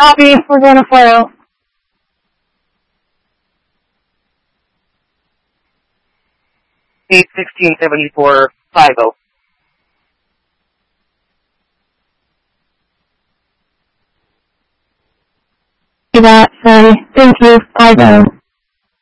Copy. We're going to fly out. Eight 1674-50. Sorry. Thank you. 50.